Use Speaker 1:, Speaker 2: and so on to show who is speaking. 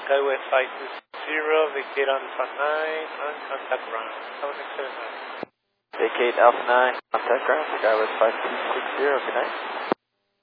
Speaker 1: Skywest 520, vacate Alpha 9, on contact ground. 7679.
Speaker 2: Vacate Alpha 9, contact ground, Skywest 5260, good night.